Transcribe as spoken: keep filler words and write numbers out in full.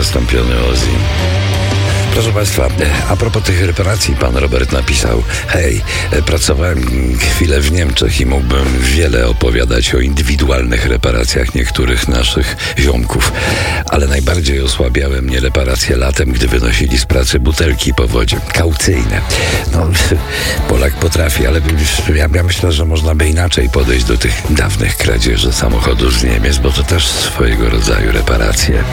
zastąpiony Ozzy. Proszę Państwa, a propos tych reparacji, pan Robert napisał: hej, pracowałem chwilę w Niemczech i mógłbym wiele opowiadać o indywidualnych reparacjach niektórych naszych ziomków, ale najbardziej osłabiały mnie reparacje latem, gdy wynosili z pracy butelki po wodzie. Kaucyjne. No, Polak potrafi, ale ja, ja myślę, że można by inaczej podejść do tych dawnych kradzieży samochodów z Niemiec, bo to też swojego rodzaju reparacje.